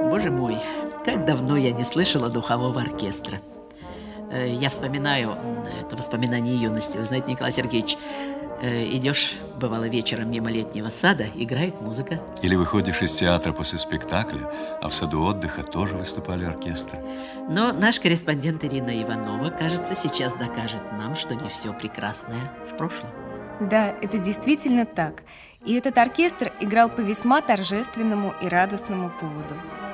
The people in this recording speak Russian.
Боже мой, как давно я не слышала духового оркестра. Я вспоминаю, это воспоминание юности. Вы знаете, Николай Сергеевич, идешь, бывало, вечером мимо летнего сада, играет музыка. Или выходишь из театра после спектакля, а в саду отдыха тоже выступали оркестры. Но наш корреспондент Ирина Иванова, кажется, сейчас докажет нам, что не все прекрасное в прошлом. Да, это действительно так. И этот оркестр играл по весьма торжественному и радостному поводу.